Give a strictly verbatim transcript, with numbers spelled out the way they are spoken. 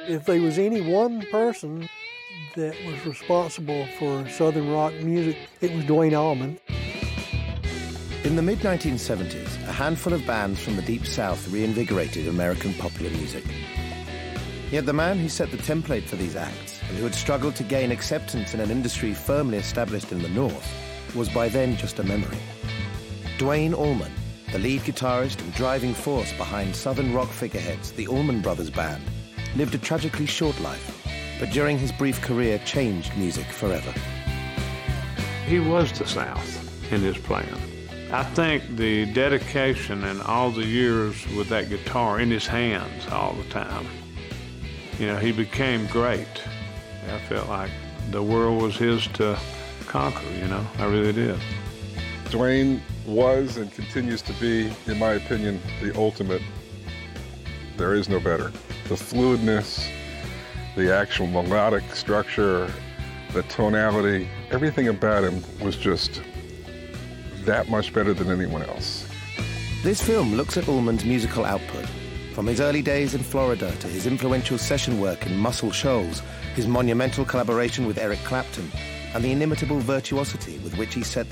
If there was any one person that was responsible for Southern rock music, it was Duane Allman. In the mid nineteen seventies, a handful of bands from the Deep South reinvigorated American popular music. Yet the man who set the template for these acts, and who had struggled to gain acceptance in an industry firmly established in the North, was by then just a memory. Duane Allman, the lead guitarist and driving force behind Southern rock figureheads, the Allman Brothers Band, lived a tragically short life, but during his brief career changed music forever. He was the South in his playing. I think the dedication and all the years with that guitar in his hands all the time, you know, he became great. I felt like the world was his to conquer, you know, I really did. Duane was and continues to be, in my opinion, the ultimate. There is no better. The fluidness, the actual melodic structure, the tonality, everything about him was just that much better than anyone else. This film looks at Allman's musical output, from his early days in Florida to his influential session work in Muscle Shoals, his monumental collaboration with Eric Clapton, and the inimitable virtuosity with which he set the